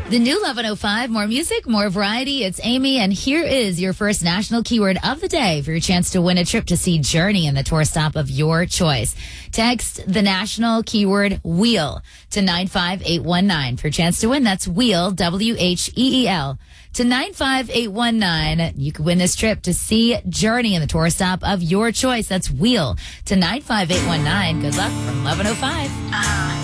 The new 1105, more music, more variety. It's Amy, and here is your first national keyword of the day for your chance to win a trip to see Journey in the tour stop of your choice. Text the national keyword wheel to 95819 for your chance to win. That's wheel, WHEEL, to 95819. You can win this trip to see Journey in the tour stop of your choice. That's wheel to 95819. Good luck from 1105.